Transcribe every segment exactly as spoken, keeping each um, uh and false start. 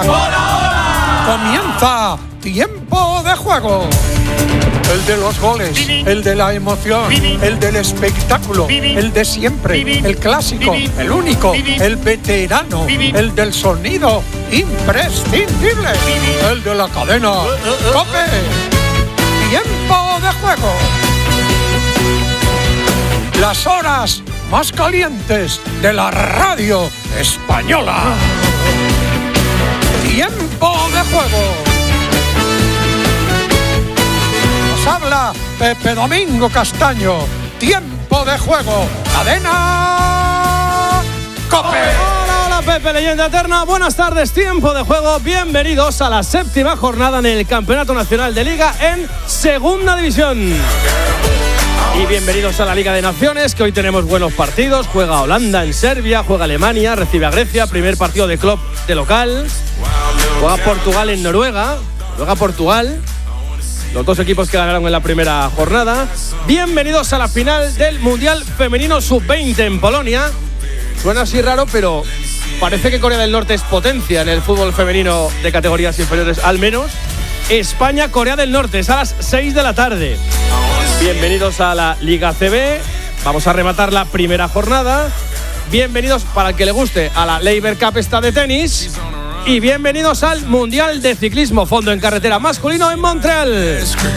¡Hola, hola! Comienza Tiempo de Juego. El de los goles, Vivi. El de la emoción, Vivi. El del espectáculo, Vivi. El de siempre, Vivi. El clásico, Vivi. El único, Vivi. El veterano, Vivi. El del sonido imprescindible, Vivi. El de la cadena uh, uh, uh, COPE. Tiempo de Juego. Las horas más calientes de la radio española. Tiempo de Juego. Habla Pepe Domingo Castaño. Tiempo de Juego. Cadena COPE. Hola, hola Pepe, leyenda eterna. Buenas tardes, Tiempo de Juego. Bienvenidos a la séptima jornada en el Campeonato Nacional de Liga en Segunda División. Y bienvenidos a la Liga de Naciones, que hoy tenemos buenos partidos. Juega Holanda en Serbia, juega Alemania, recibe a Grecia, primer partido de club de local. Juega Portugal en Noruega, juega Portugal. Los dos equipos que ganaron en la primera jornada. Bienvenidos a la final del Mundial Femenino sub veinte en Polonia. Suena así raro, pero parece que Corea del Norte es potencia en el fútbol femenino de categorías inferiores, al menos. España-Corea del Norte, es a las seis de la tarde. Bienvenidos a la Liga C B. Vamos a rematar la primera jornada. Bienvenidos, para el que le guste, a la Laver Cup esta de tenis. Y bienvenidos al Mundial de Ciclismo Fondo en Carretera masculino en Montreal.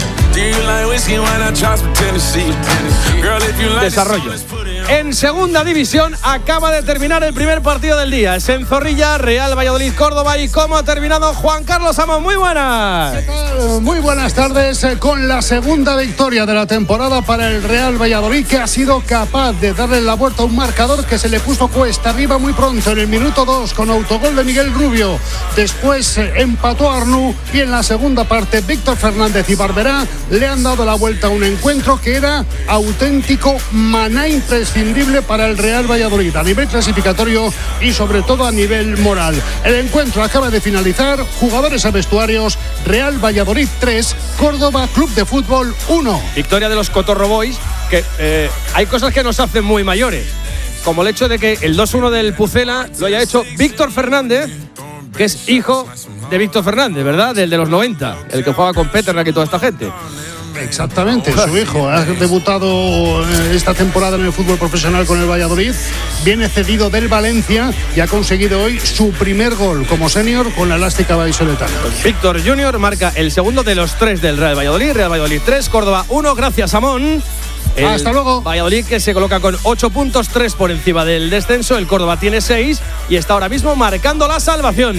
Desarrollo. En Segunda División acaba de terminar el primer partido del día. Es en Zorrilla, Real Valladolid, Córdoba. ¿Y cómo ha terminado Juan Carlos Amón? Muy buenas. ¿Qué tal? Muy buenas tardes. Con la segunda victoria de la temporada para el Real Valladolid, que ha sido capaz de darle la vuelta a un marcador que se le puso cuesta arriba muy pronto en el minuto dos con autogol de Miguel Rubio. Después empató a Arnú y en la segunda parte Víctor Fernández y Barberá le han dado la vuelta a un encuentro que era auténtico maná imprescindible para el Real Valladolid a nivel clasificatorio y sobre todo a nivel moral. El encuentro acaba de finalizar, jugadores a vestuarios, Real Valladolid tres, Córdoba Club de Fútbol uno. Victoria de los Cotorro Boys, que eh, hay cosas que nos hacen muy mayores, como el hecho de que el dos uno del Pucela lo haya hecho Víctor Fernández, que es hijo de Víctor Fernández, ¿verdad? Del de los noventa, el que jugaba con Peternak y toda esta gente. Exactamente, su hijo ha debutado esta temporada en el fútbol profesional con el Valladolid, viene cedido del Valencia y ha conseguido hoy su primer gol como senior con la elástica vallisoletana. Víctor Junior marca el segundo de los tres del Real Valladolid. Real Valladolid tres, Córdoba uno, gracias Amón. El Hasta luego. Valladolid, que se coloca con ocho puntos, tres por encima del descenso. El Córdoba tiene seis y está ahora mismo marcando la salvación.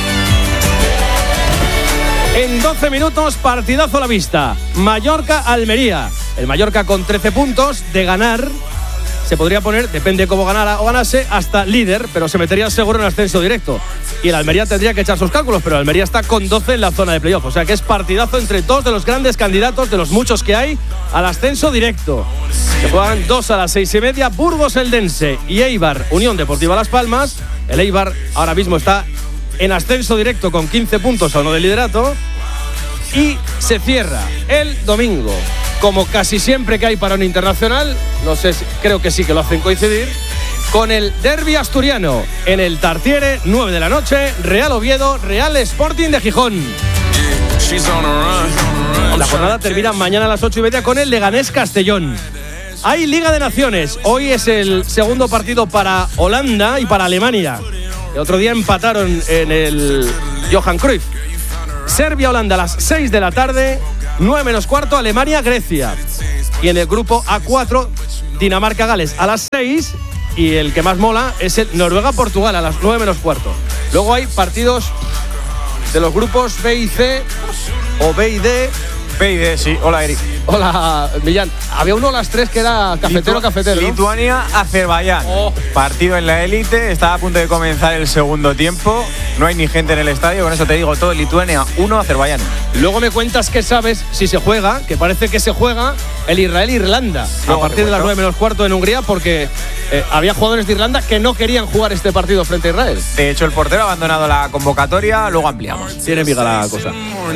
En doce minutos, partidazo a la vista. Mallorca-Almería. El Mallorca con trece puntos de ganar. Se podría poner, depende cómo ganara o ganase, hasta líder, pero se metería seguro en ascenso directo. Y el Almería tendría que echar sus cálculos, pero el Almería está con doce en la zona de playoff. O sea que es partidazo entre dos de los grandes candidatos, de los muchos que hay, al ascenso directo. Se juegan dos a las seis y media, Burgos Eldense y Eibar, Unión Deportiva Las Palmas. El Eibar ahora mismo está en ascenso directo con quince puntos a uno de liderato. Y se cierra el domingo, como casi siempre que hay parón internacional, no sé, si, creo que sí que lo hacen coincidir, con el derbi asturiano en el Tartiere, nueve de la noche, Real Oviedo, Real Sporting de Gijón. La jornada termina mañana a las ocho y media con el Leganés Castellón. Hay Liga de Naciones, hoy es el segundo partido para Holanda y para Alemania. El otro día empataron en el Johan Cruyff. Serbia-Holanda a las seis de la tarde, nueve menos cuarto, Alemania-Grecia. Y en el grupo A cuatro, Dinamarca-Gales a las seis. Y el que más mola es el Noruega-Portugal a las nueve menos cuarto. Luego hay partidos de los grupos B y C o B y D. B y D, sí. Hola, Eric. Hola, Millán. Había uno a las tres que era cafetero, Litu- cafetero. Lituania-Azerbaiyán. Oh. Partido en la élite. Estaba a punto de comenzar el segundo tiempo. No hay ni gente en el estadio. Con eso te digo todo. Lituania uno, Azerbaiyán. Luego me cuentas que sabes si se juega, que parece que se juega el Israel-Irlanda a partir de las nueve menos cuarto en Hungría, porque eh, había jugadores de Irlanda que no querían jugar este partido frente a Israel. De hecho, el portero ha abandonado la convocatoria. Luego ampliamos. Tiene miga la cosa.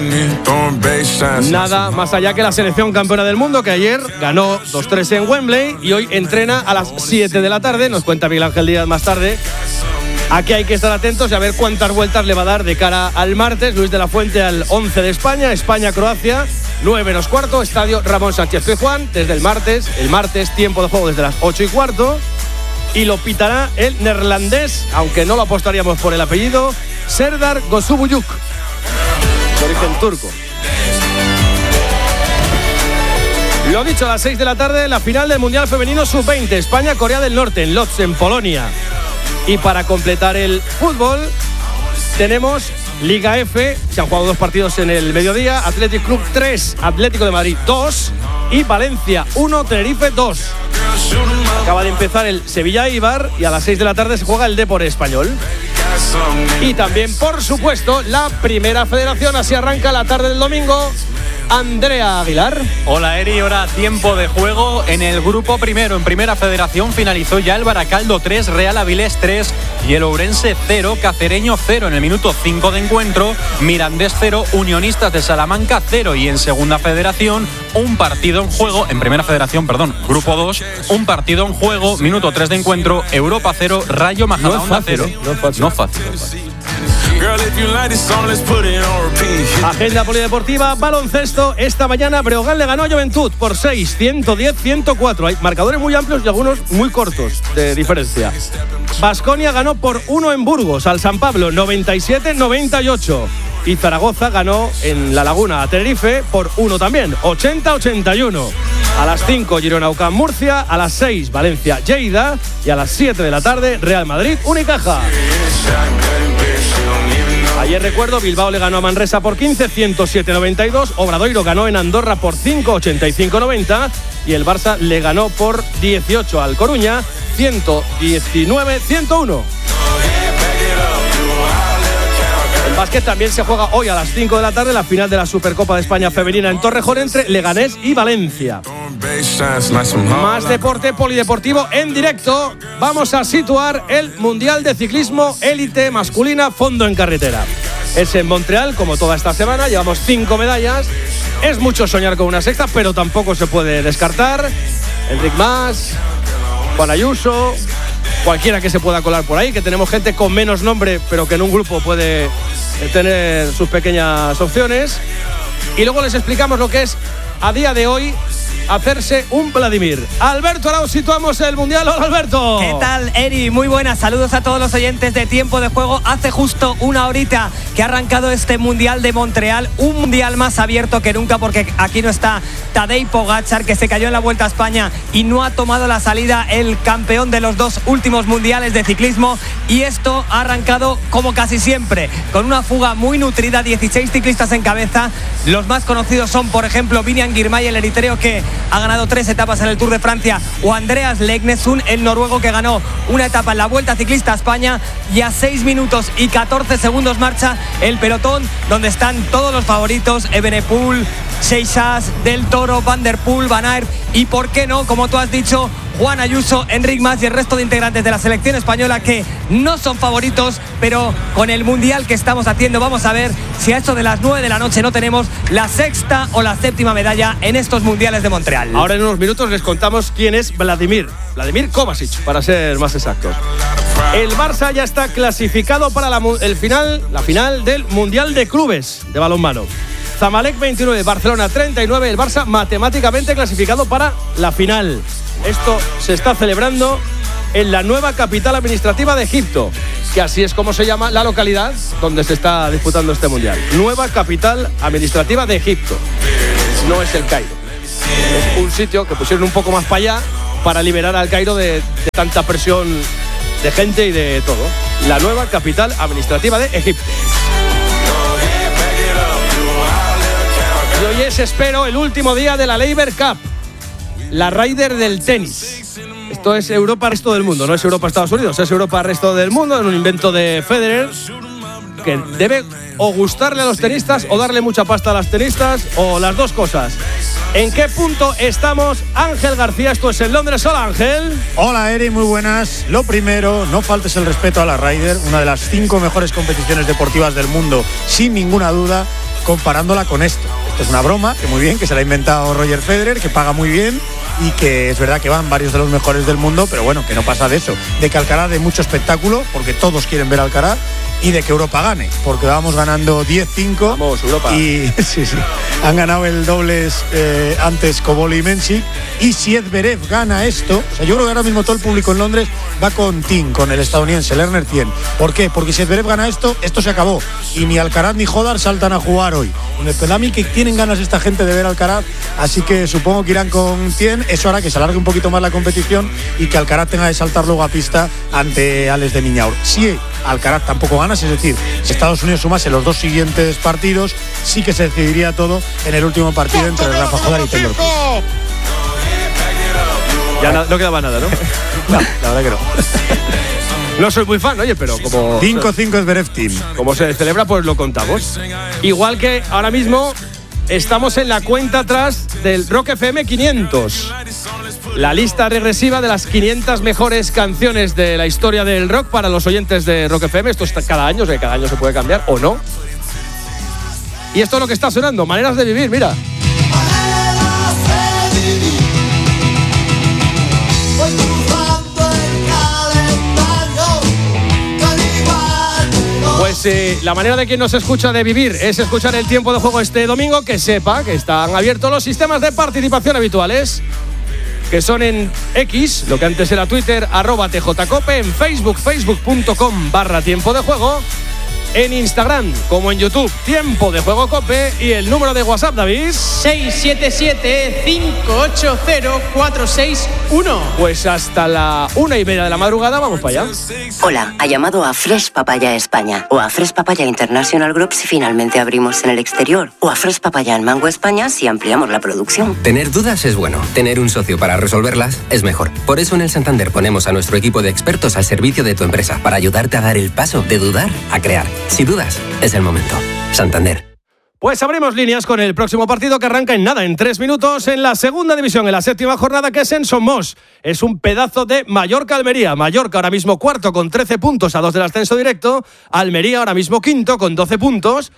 Nada más allá que la selección campeona del mundo, que ayer ganó dos tres en Wembley y hoy entrena a las siete de la tarde. Nos cuenta Miguel Ángel Díaz más tarde Aquí hay que estar atentos y a ver cuántas vueltas le va a dar de cara al martes. Luis de la Fuente al once de España, España-Croacia, nueve menos cuarto, estadio Ramón Sánchez Pizjuán, desde el martes, el martes tiempo de juego desde las ocho y cuarto. Y lo pitará el neerlandés, aunque no lo apostaríamos por el apellido, Serdar Gosubuyuk, de origen turco. Lo dicho, a las seis de la tarde, la final del Mundial Femenino sub veinte, España-Corea del Norte, en Lodz, en Polonia. Y para completar el fútbol, tenemos Liga F, se han jugado dos partidos en el mediodía, Athletic Club tres, Atlético de Madrid dos y Valencia uno, Tenerife dos. Acaba de empezar el Sevilla-Eibar y a las seis de la tarde se juega el Depor Español. Y también, por supuesto, la Primera Federación, así arranca la tarde del domingo. Andrea Aguilar. Hola Eri, ahora tiempo de juego en el grupo primero. En Primera Federación finalizó ya el Baracaldo tres, Real Avilés tres y el Ourense cero, Cacereño cero. En el minuto cinco de encuentro, Mirandés cero, Unionistas de Salamanca cero. Y en Segunda Federación, un partido en juego, en Primera Federación, perdón, grupo dos, un partido en juego, minuto tres de encuentro, Europa cero, Rayo Majadahonda cero. No, no es fácil. No fácil. No fácil. Agenda polideportiva, baloncesto. Esta mañana Breogán le ganó a Juventud por seis, ciento diez a ciento cuatro. Hay marcadores muy amplios y algunos muy cortos de diferencia. Baskonia ganó por uno en Burgos al San Pablo, noventa y siete a noventa y ocho. Y Zaragoza ganó en La Laguna a Tenerife por uno también, ochenta a ochenta y uno. A las cinco, Girona UCAM Murcia. A las seis, Valencia Lleida. Y a las siete de la tarde, Real Madrid Unicaja. Ayer, recuerdo, Bilbao le ganó a Manresa por quince, ciento siete a noventa y dos. Obradoiro ganó en Andorra por cinco, ochenta y cinco a noventa. Y el Barça le ganó por dieciocho al Coruña, ciento diecinueve a ciento uno. El básquet también se juega hoy a las cinco de la tarde, la final de la Supercopa de España femenina en Torrejón entre Leganés y Valencia. Más deporte polideportivo en directo. Vamos a situar el Mundial de Ciclismo Élite Masculina Fondo en Carretera. Es en Montreal, como toda esta semana. Llevamos cinco medallas. Es mucho soñar con una sexta, pero tampoco se puede descartar. Enric Mas, Juan Ayuso, cualquiera que se pueda colar por ahí, que tenemos gente con menos nombre, pero que en un grupo puede tener sus pequeñas opciones. Y luego les explicamos lo que es, a día de hoy, hacerse un Vladimir. Alberto Arau, situamos el Mundial. Hola, Alberto. ¿Qué tal, Eri? Muy buenas. Saludos a todos los oyentes de Tiempo de Juego. Hace justo una horita que ha arrancado este Mundial de Montreal. Un Mundial más abierto que nunca, porque aquí no está Tadej Pogačar, que se cayó en la Vuelta a España y no ha tomado la salida, el campeón de los dos últimos mundiales de ciclismo. Y esto ha arrancado como casi siempre, con una fuga muy nutrida, dieciséis ciclistas en cabeza. Los más conocidos son, por ejemplo, Vinian Girmay, el eritreo que ha ganado tres etapas en el Tour de Francia, o Andreas Legnesund, el noruego que ganó una etapa en la Vuelta Ciclista a España. Y a seis minutos y catorce segundos marcha el pelotón, donde están todos los favoritos: Evenepoel, Seixas, Del Toro, Van der Poel, Van Aert y, por qué no, como tú has dicho, Juan Ayuso, Enric Mas y el resto de integrantes de la selección española, que no son favoritos, pero con el Mundial que estamos haciendo vamos a ver si a eso de las nueve de la noche no tenemos la sexta o la séptima medalla en estos Mundiales de Montreal. Ahora en unos minutos les contamos quién es Vladimir. Vladimir Kovačić, para ser más exactos. El Barça ya está clasificado para la, el final, la final del Mundial de Clubes de balonmano. Zamalek veintinueve, Barcelona treinta y nueve, el Barça matemáticamente clasificado para la final. Esto se está celebrando en la nueva capital administrativa de Egipto, que así es como se llama la localidad donde se está disputando este Mundial. Nueva capital administrativa de Egipto. No es el Cairo. Es un sitio que pusieron un poco más para allá para liberar al Cairo de, de tanta presión de gente y de todo. La nueva capital administrativa de Egipto. Y hoy es, espero, el último día de la Laver Cup, la Ryder del tenis. Esto es Europa resto del mundo, no es Europa Estados Unidos, es Europa resto del mundo, en un invento de Federer que debe o gustarle a los tenistas o darle mucha pasta a las tenistas, o las dos cosas. ¿En qué punto estamos? Ángel García, esto es en Londres. Hola, Ángel. Hola, Eri, muy buenas. Lo primero, no faltes el respeto a la Ryder, una de las cinco mejores competiciones deportivas del mundo, sin ninguna duda. comparándola con esto. Esto es una broma, que muy bien, que se la ha inventado Roger Federer, que paga muy bien y que es verdad que van varios de los mejores del mundo, pero bueno, que no pasa de eso. De que Alcaraz dé mucho espectáculo, porque todos quieren ver a Alcaraz, y de que Europa gane, porque vamos ganando diez cinco. Vamos, Europa. Y sí, sí, han ganado el dobles eh, antes Kobol y Mensik. Y si Zverev gana esto, o sea, yo creo que ahora mismo todo el público en Londres va con Tim, con el estadounidense, Lerner cien. ¿Por qué? Porque si Zverev gana esto, esto se acabó. Y ni Alcaraz ni Hodar saltan a jugar hoy. Me da a mí que tienen ganas esta gente de ver a Alcaraz, así que supongo que irán con cien. Eso hará que se alargue un poquito más la competición y que Alcaraz tenga que saltar luego a pista ante Alex de Miñaur. Si Alcaraz tampoco gana, es decir, si Estados Unidos sumase los dos siguientes partidos, sí que se decidiría todo en el último partido entre Rafa Hodar y Taylor Fritz. Ya no, no quedaba nada, ¿no? No, la verdad que no. No soy muy fan, oye, pero como cinco cinco Zverev Team. Como se celebra, pues lo contamos. Igual que ahora mismo estamos en la cuenta atrás del Rock F M quinientos. La lista regresiva de las quinientas mejores canciones de la historia del rock para los oyentes de Rock F M. Esto está cada año, o sea, cada año se puede cambiar o no. Y esto es lo que está sonando, Maneras de Vivir, mira. Pues eh, la manera de quien nos escucha de vivir es escuchar el tiempo de juego este domingo, que sepa que están abiertos los sistemas de participación habituales, que son en X, lo que antes era Twitter, arroba tjcope, en Facebook, facebook.com barra tiempo de juego, en Instagram como en YouTube, Tiempo de Juego Cope, y el número de WhatsApp, David, seis siete siete, cinco ocho cero, cuatro seis uno. Pues hasta la una y media de la madrugada vamos para allá. Hola, ha llamado a Fresh Papaya España o a Fresh Papaya International Group si finalmente abrimos en el exterior, o a Fresh Papaya en Mango España si ampliamos la producción. Tener dudas es bueno, tener un socio para resolverlas es mejor. Por eso en el Santander ponemos a nuestro equipo de expertos al servicio de tu empresa para ayudarte a dar el paso de dudar a crear. Si dudas, es el momento. Santander. Pues abrimos líneas con el próximo partido que arranca en nada, en tres minutos, en la segunda división, en la séptima jornada, que es en Somos. Es un pedazo de Mallorca-Almería. Mallorca ahora mismo cuarto con trece puntos a dos del ascenso directo. Almería ahora mismo quinto con doce puntos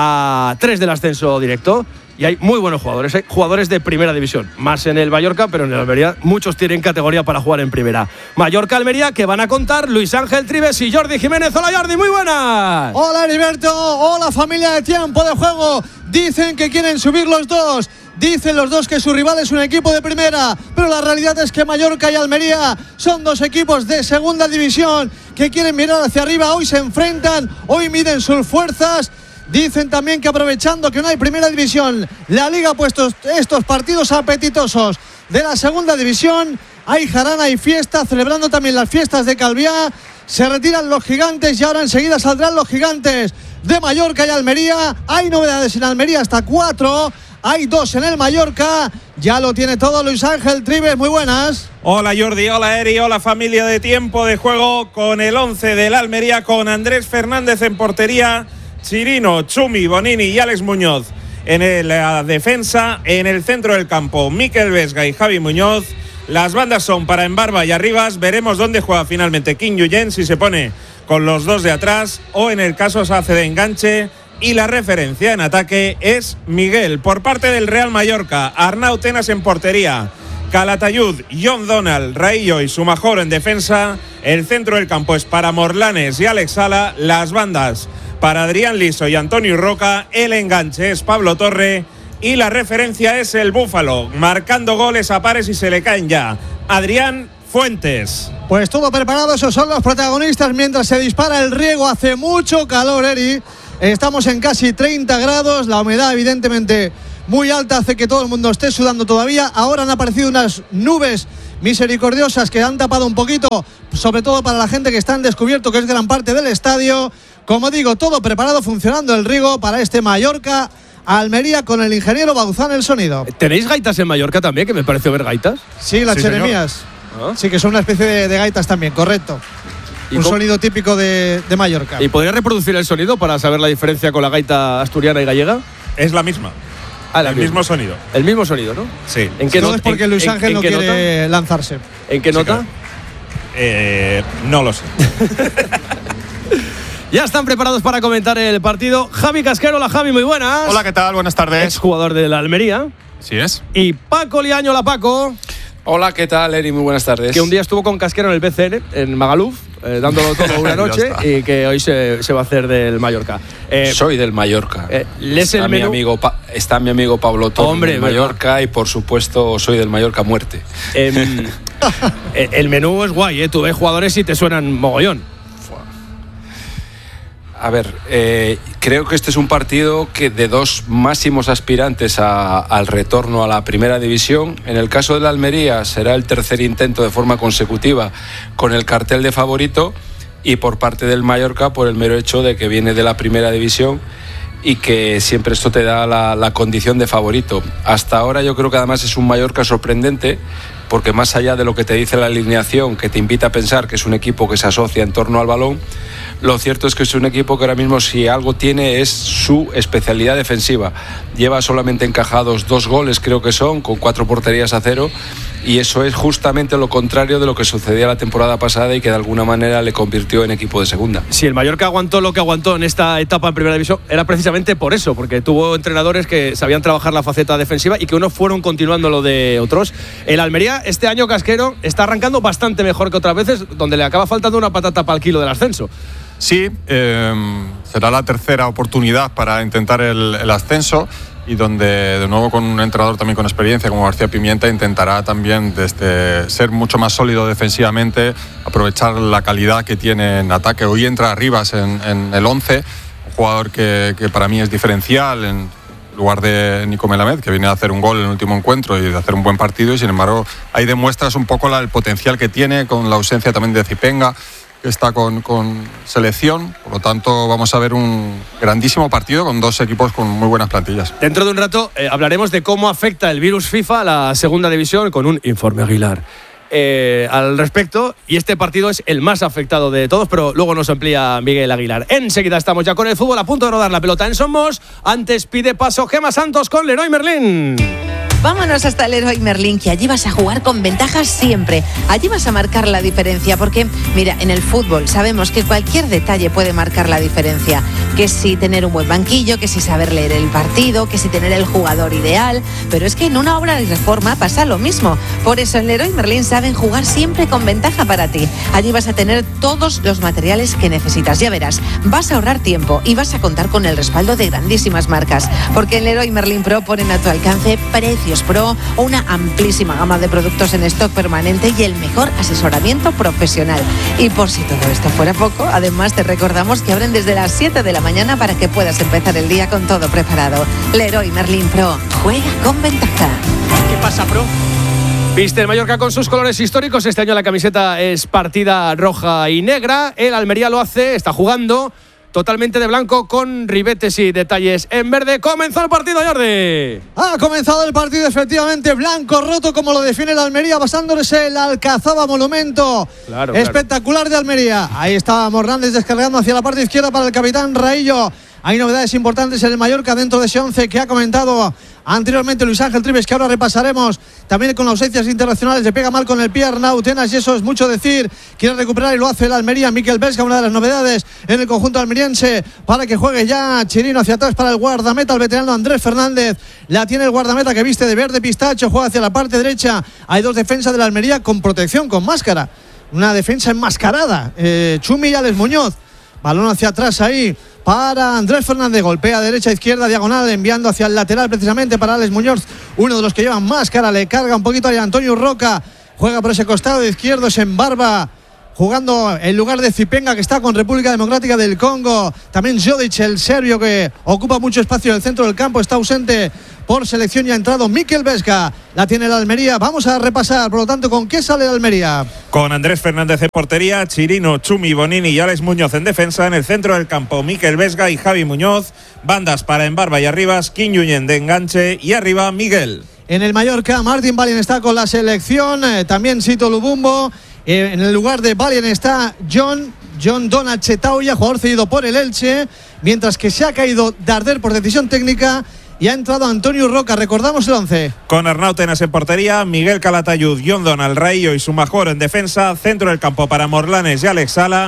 a tres del ascenso directo. Y hay muy buenos jugadores, hay jugadores de primera división. Más en el Mallorca, pero en el Almería muchos tienen categoría para jugar en primera. Mallorca-Almería, que van a contar Luis Ángel Trives y Jordi Jiménez. Hola, Jordi, muy buenas. Hola, Heriberto. Hola, familia de Tiempo de Juego. Dicen que quieren subir los dos. Dicen los dos que su rival es un equipo de primera, pero la realidad es que Mallorca y Almería son dos equipos de segunda división que quieren mirar hacia arriba. Hoy se enfrentan, hoy miden sus fuerzas. Dicen también que aprovechando que no hay primera división, la Liga ha puesto estos partidos apetitosos de la segunda división. Hay jarana y fiesta, celebrando también las fiestas de Calviá. Se retiran los gigantes y ahora enseguida saldrán los gigantes de Mallorca y Almería. Hay novedades en Almería, hasta cuatro. Hay dos en el Mallorca. Ya lo tiene todo Luis Ángel Trives. Muy buenas. Hola Jordi, hola Eri, hola familia de Tiempo de Juego. Con el once del Almería, con Andrés Fernández en portería, Chirino, Chumi, Bonini y Alex Muñoz en la defensa. En el centro del campo, Mikel Vesga y Javi Muñoz. Las bandas son para Embarba y Arribas. Veremos dónde juega finalmente Kim Yuyen, si se pone con los dos de atrás o en el caso se hace de enganche. Y la referencia en ataque es Miguel. Por parte del Real Mallorca, Arnau Tenas en portería, Calatayud, John Donald, Raillo y Sumajoro en defensa. El centro del campo es para Morlanes y Alex Sala. Las bandas para Adrián Liso y Antonio Roca. El enganche es Pablo Torre. Y la referencia es el Búfalo, marcando goles a pares y se le caen ya. Adrián Fuentes. Pues todo preparado, esos son los protagonistas mientras se dispara el riego. Hace mucho calor, Eri. Estamos en casi treinta grados, la humedad evidentemente muy alta hace que todo el mundo esté sudando todavía. Ahora han aparecido unas nubes misericordiosas que han tapado un poquito, sobre todo para la gente que está en descubierto, que es gran parte del estadio. Como digo, todo preparado, funcionando el riego para este Mallorca Almería, con el ingeniero Bauzán el sonido. ¿Tenéis gaitas en Mallorca también, que me pareció ver gaitas? Sí, las sí, Jeremías. ¿Ah? Sí, que son una especie de, de gaitas también, correcto. Un cómo? Sonido típico de, de Mallorca. ¿Y podría reproducir el sonido para saber la diferencia con la gaita asturiana y gallega? Es la misma. Ah, la el misma. mismo sonido. El mismo sonido, ¿no? Sí. ¿En qué no es porque Luis Ángel en, en no quiere nota? lanzarse. ¿En qué sí, nota? Claro. Eh, no lo sé. Ya están preparados para comentar el partido. Javi Casquero, hola Javi, muy buenas. Hola, ¿qué tal? Buenas tardes. Es jugador de la Almería. Sí es. Y Paco Liaño, hola Paco. Hola, ¿qué tal, Eri? Muy buenas tardes. Que un día estuvo con Casquero en el B C N, en Magaluf, eh, dándolo todo una noche, y que hoy se, se va a hacer del Mallorca. Eh, Soy del Mallorca. Eh, está, el mi menú? amigo pa está mi amigo Pablo Torres Hombre, del Mallorca, ¿verdad? Y por supuesto soy del Mallorca muerte. Eh, el menú es guay, ¿eh? Tú ves jugadores y te suenan mogollón. A ver, eh, creo que este es un partido que de dos máximos aspirantes a, al retorno a la primera división. En el caso de la Almería será el tercer intento de forma consecutiva con el cartel de favorito, y por parte del Mallorca por el mero hecho de que viene de la primera división y que siempre esto te da la, la condición de favorito. Hasta ahora yo creo que además es un Mallorca sorprendente, porque más allá de lo que te dice la alineación, que te invita a pensar que es un equipo que se asocia en torno al balón, lo cierto es que es un equipo que ahora mismo, si algo tiene, es su especialidad defensiva. Lleva solamente encajados dos goles, creo que son, con cuatro porterías a cero, y eso es justamente lo contrario de lo que sucedía la temporada pasada y que de alguna manera le convirtió en equipo de segunda. Si el Mallorca aguantó lo que aguantó en esta etapa en primera división, era precisamente por eso, porque tuvo entrenadores que sabían trabajar la faceta defensiva y que unos fueron continuando lo de otros. El Almería este año, Casquero, está arrancando bastante mejor que otras veces, donde le acaba faltando una patata para el kilo del ascenso. Sí, eh, será la tercera oportunidad para intentar el, el ascenso, y donde de nuevo con un entrenador también con experiencia como García Pimienta intentará también desde ser mucho más sólido defensivamente, aprovechar la calidad que tiene en ataque. Hoy entra Rivas en, en el once, un jugador que, que para mí es diferencial en lugar de Nico Melamed, que viene a hacer un gol en el último encuentro y de hacer un buen partido, y sin embargo ahí demuestras un poco la, el potencial que tiene, con la ausencia también de Zipenga, que está con, con selección. Por lo tanto, vamos a ver un grandísimo partido con dos equipos con muy buenas plantillas. Dentro de un rato eh, hablaremos de cómo afecta el virus FIFA a la segunda división con un informe Aguilar eh, al respecto, y este partido es el más afectado de todos, pero luego nos amplía Miguel Aguilar. Enseguida estamos ya con el fútbol, a punto de rodar la pelota en Somos. Antes pide paso Gemma Santos con Leroy Merlin. Vámonos hasta el Leroy Merlin, que allí vas a jugar con ventajas siempre. Allí vas a marcar la diferencia, porque, mira, en el fútbol sabemos que cualquier detalle puede marcar la diferencia. Que si tener un buen banquillo, que si saber leer el partido, que si tener el jugador ideal. Pero es que en una obra de reforma pasa lo mismo. Por eso en Leroy Merlin saben jugar siempre con ventaja para ti. Allí vas a tener todos los materiales que necesitas. Ya verás, vas a ahorrar tiempo y vas a contar con el respaldo de grandísimas marcas. Porque en Leroy Merlin Pro ponen a tu alcance precios Pro, una amplísima gama de productos en stock permanente y el mejor asesoramiento profesional. Y por si todo esto fuera poco, además te recordamos que abren desde las siete de la mañana para que puedas empezar el día con todo preparado. Leroy Merlin Pro, juega con ventaja. ¿Qué pasa, Pro? Viste el Mallorca con sus colores históricos. Este año la camiseta es partida roja y negra. El Almería lo hace, está jugando totalmente de blanco con ribetes y detalles en verde. Comenzó el partido, Jordi. Ha comenzado el partido, efectivamente, blanco roto, como lo define el Almería, basándose en el Alcazaba Monumento. Claro, espectacular claro. de Almería. Ahí está Mornández descargando hacia la parte izquierda para el capitán Raillo. Hay novedades importantes en el Mallorca dentro de ese once que ha comentado anteriormente Luis Ángel Trives, que ahora repasaremos. También con ausencias internacionales, le pega mal con el pie Arnau Tenas, y eso es mucho decir. Quiere recuperar y lo hace el Almería. Mikel Vesga, una de las novedades en el conjunto almeriense, para que juegue ya Chirino hacia atrás para el guardameta, el veterano Andrés Fernández. La tiene el guardameta, que viste de verde pistacho, juega hacia la parte derecha. Hay dos defensas de la Almería con protección, con máscara. Una defensa enmascarada. Eh, Chumi y Alex Muñoz. Balón hacia atrás ahí para Andrés Fernández, golpea derecha, izquierda, diagonal, enviando hacia el lateral precisamente para Alex Muñoz, uno de los que llevan máscara, le carga un poquito a Antonio Roca, juega por ese costado izquierdo, es en Barba, jugando en lugar de Zipenga, que está con República Democrática del Congo. También Jodic, el serbio, que ocupa mucho espacio en el centro del campo, está ausente por selección, y ha entrado Mikel Vesga. La tiene la Almería. Vamos a repasar, por lo tanto, con qué sale la Almería. Con Andrés Fernández en portería, Chirino, Chumi, Bonini y Alex Muñoz en defensa. En el centro del campo, Mikel Vesga y Javi Muñoz. Bandas para Embarba y Arribas, Quiñuñen de enganche, y arriba Miguel. En el Mallorca, Martin Balien está con la selección, eh, también Sito Lubumbo. Eh, en el lugar de Balien está John John Donald Chetauya, jugador cedido por el Elche, mientras que se ha caído Darder por decisión técnica y ha entrado Antonio Roca. Recordamos el once. Con Arnau Tenas en portería, Miguel Calatayud, John Donald Raillo y Sumajor en defensa. Centro del campo para Morlanes y Alex Sala.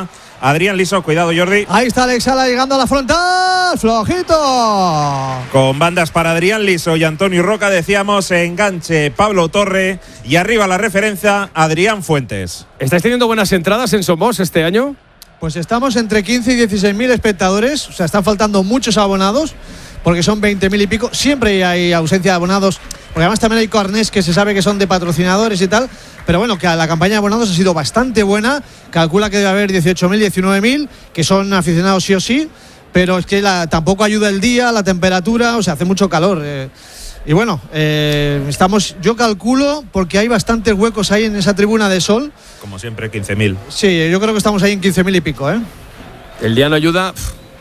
Adrián Liso, cuidado Jordi. Ahí está Alex Sala llegando a la frontal, flojito. Con bandas para Adrián Liso y Antonio Roca, decíamos, enganche Pablo Torre y arriba la referencia Adrián Fuentes. ¿Estáis teniendo buenas entradas en Somos este año? Pues estamos entre quince y dieciséis mil espectadores, o sea, están faltando muchos abonados, porque son veinte mil y pico. Siempre hay ausencia de abonados, porque además también hay carnés que se sabe que son de patrocinadores y tal. Pero bueno, que la campaña de abonados ha sido bastante buena. Calcula que debe haber dieciocho mil, diecinueve mil, que son aficionados sí o sí. Pero es que la, tampoco ayuda el día, la temperatura, o sea, hace mucho calor. Eh. Y bueno, eh, estamos, yo calculo, porque hay bastantes huecos ahí en esa tribuna de sol. Como siempre, quince mil. Sí, yo creo que estamos ahí en quince mil y pico, ¿eh? El día no ayuda.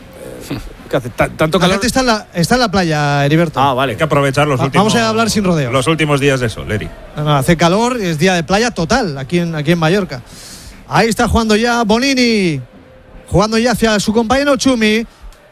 ¿Qué hace? ¿Tanto calor? La gente está en la, está en la playa, Heriberto. Ah, vale. Hay que aprovechar los Va, últimos. Vamos a hablar sin rodeos. Los últimos días de sol, Eri. No, no, hace calor, es día de playa total aquí en, aquí en Mallorca. Ahí está jugando ya Bonini. Jugando ya hacia su compañero Chumi.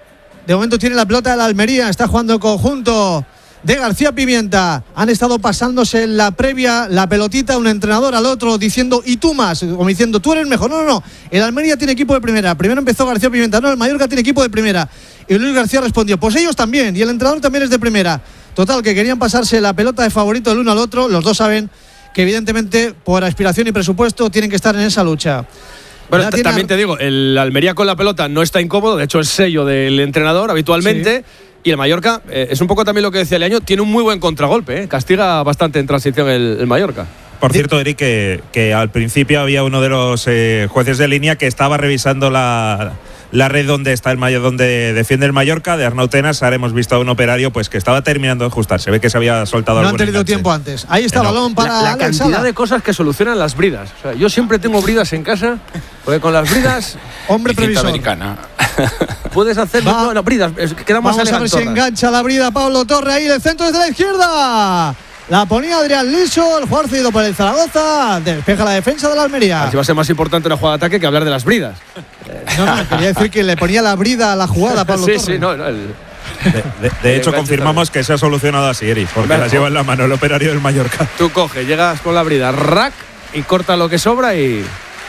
De momento tiene la pelota de la Almería. Está jugando el conjunto de García Pimienta. Han estado pasándose en la previa la pelotita un entrenador al otro diciendo y tú más, como diciendo tú eres mejor. No, no, no. El Almería tiene equipo de primera. Primero empezó García Pimienta. No, el Mallorca tiene equipo de primera. Y Luis García respondió, pues ellos también. Y el entrenador también es de primera. Total, que querían pasarse la pelota de favorito el uno al otro. Los dos saben que evidentemente por aspiración y presupuesto tienen que estar en esa lucha. Bueno, t- también te digo, el Almería con la pelota no está incómodo, de hecho es sello del entrenador habitualmente. Sí. Y el Mallorca, eh, es un poco también lo que decía Leaño, tiene un muy buen contragolpe, eh, castiga bastante en transición el, el Mallorca. Por cierto, Eric, que, que al principio había uno de los eh, jueces de línea que estaba revisando la, la red donde está el Mallorca, donde defiende el Mallorca, de Arnautenas. Ahora hemos visto a un operario pues que estaba terminando de ajustar. Se ve que se había soltado No algún han tenido enganche. tiempo antes. Ahí está Eh, no. balón para La, la Alex cantidad Sala. de cosas que solucionan las bridas. O sea, yo siempre tengo bridas en casa, porque con las bridas, hombre previsor. Americana. puedes hacer Va. no, no, bridas, es que queda más Vamos a ver si engancha la brida Pablo Torre ahí, el centro desde la izquierda. La ponía Adrián Liso, el jugador cedido por el Zaragoza, despeja la defensa de la Almería. Así va a ser más importante una jugada de ataque que hablar de las bridas. No, no, quería decir que le ponía la brida a la jugada a Pablo sí, Torre. Sí, no, no, el... De, de, de hecho, confirmamos que se ha solucionado así, Eric, porque Bueno, las lleva en la mano el operario del Mallorca. Tú coges, llegas con la brida, rack, y corta lo que sobra y,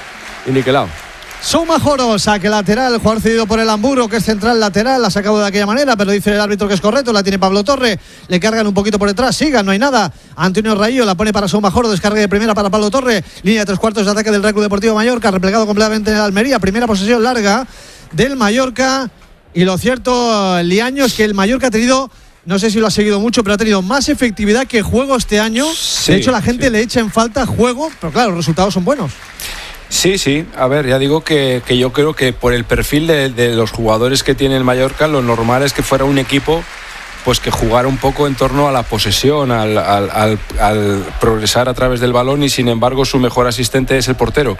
y niquelado. Souma Joro, saque lateral, jugador cedido por el Hamburgo, que es central lateral, la ha sacado de aquella manera, pero dice el árbitro que es correcto, la tiene Pablo Torre, le cargan un poquito por detrás, sigan, no hay nada. Antonio Raillo la pone para Souma Joro, descarga de primera para Pablo Torre, línea de tres cuartos de ataque del Real Club Deportivo Mallorca, replegado completamente en el Almería, primera posesión larga del Mallorca. Y lo cierto, Liaño, es que el Mallorca ha tenido, no sé si lo ha seguido mucho, pero ha tenido más efectividad que juego este año. Sí, de hecho, la gente sí. le echa en falta juego, pero claro, los resultados son buenos. Sí, sí, a ver, ya digo que, que yo creo que por el perfil de, de los jugadores que tiene el Mallorca, lo normal es que fuera un equipo pues que jugara un poco en torno a la posesión, al, al, al, al progresar a través del balón, y sin embargo su mejor asistente es el portero.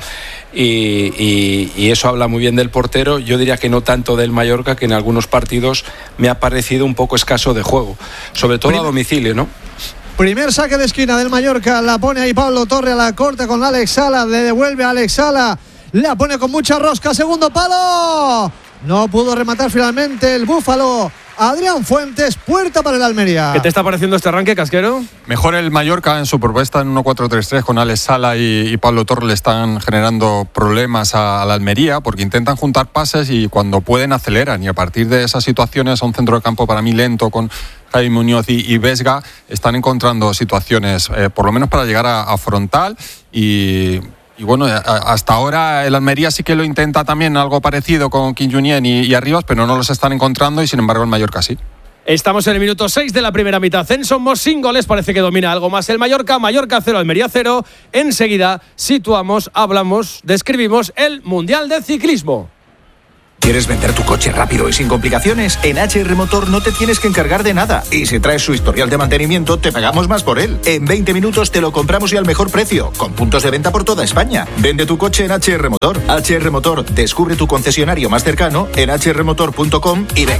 Y, y, y eso habla muy bien del portero. Yo diría que no tanto del Mallorca, que en algunos partidos me ha parecido un poco escaso de juego, sobre todo a domicilio, ¿no? Primer saque de esquina del Mallorca, la pone ahí Pablo Torre a la corta con Alex Sala, le devuelve a Alex Sala, la pone con mucha rosca, segundo palo, no pudo rematar finalmente el Búfalo. Adrián Fuentes, puerta para el Almería. ¿Qué te está pareciendo este arranque, Casquero? Mejor el Mallorca en su propuesta en uno cuatro tres tres con Alex Sala y, y Pablo Torre le están generando problemas a, a la Almería porque intentan juntar pases y cuando pueden aceleran, y a partir de esas situaciones a un centro de campo para mí lento con Jaime Muñoz y, y Vesga están encontrando situaciones eh, por lo menos para llegar a, a frontal y... Y bueno, hasta ahora el Almería sí que lo intenta también algo parecido con Kim Junien y, y Arribas, pero no los están encontrando y sin embargo el Mallorca sí. Estamos en el minuto seis de la primera mitad. En Somos sin goles, parece que domina algo más el Mallorca. Mallorca cero, Almería cero. Enseguida situamos, hablamos, describimos el Mundial de Ciclismo. ¿Quieres vender tu coche rápido y sin complicaciones? En H R Motor no te tienes que encargar de nada. Y si traes su historial de mantenimiento, te pagamos más por él. En veinte minutos te lo compramos y al mejor precio, con puntos de venta por toda España. Vende tu coche en H R Motor. H R Motor, descubre tu concesionario más cercano en h r motor punto com y ven.